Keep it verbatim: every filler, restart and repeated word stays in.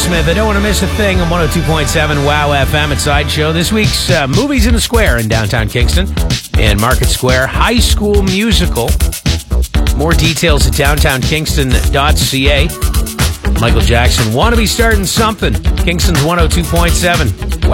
Aerosmith. I don't want to miss a thing on one oh two point seven WOW F M at Sideshow. This week's uh, Movies in the Square in downtown Kingston and Market Square High School Musical. More details at downtown kingston dot c a. Michael Jackson, wanna be starting something. Kingston's one oh two point seven.